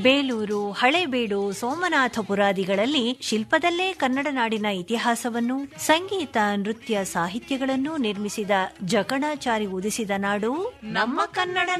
ಬೇಲೂರು, ಹಳೇಬೀಡು, ಸೋಮನಾಥಪುರಾದಿಗಳಲ್ಲಿ ಶಿಲ್ಪದಲ್ಲೇ ಕನ್ನಡ ನಾಡಿನ ಇತಿಹಾಸವನ್ನು, ಸಂಗೀತ, ನೃತ್ಯ, ಸಾಹಿತ್ಯಗಳನ್ನು ನಿರ್ಮಿಸಿದ ಜಕಣಾಚಾರಿ ಉದಿಸಿದ ನಾಡು ನಮ್ಮ ಕನ್ನಡ